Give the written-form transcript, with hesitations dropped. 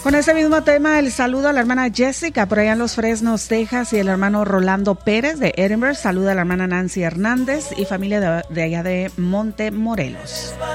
Con ese mismo tema, el saludo a la hermana Jessica por allá en Los Fresnos, Texas, y el hermano Rolando Pérez de Edinburgh. Saluda a la hermana Nancy Hernández y familia de allá de Monte Morelos.